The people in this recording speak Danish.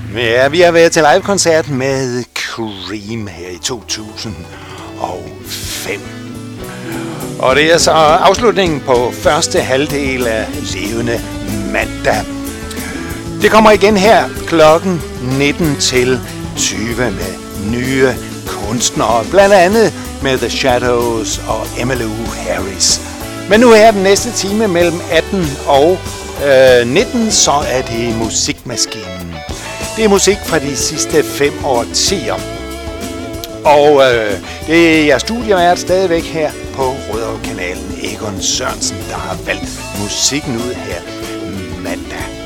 Ja, vi har været til live-koncert med Cream her i 2005. Og det er så afslutningen på første halvdel af Levende Mandag. Det kommer igen her klokken 19 til 20 med nye kunstnere, blandt andet med The Shadows og Emmylou Harris. Men nu er den næste time mellem 18 og 19, så er det Musikmaskinen. Det er musik fra de sidste 5 årtier. Og det er jeres studievært stadigvæk her på Rødovre-kanalen, Egon Sørensen, der har valgt musikken ud her mandag.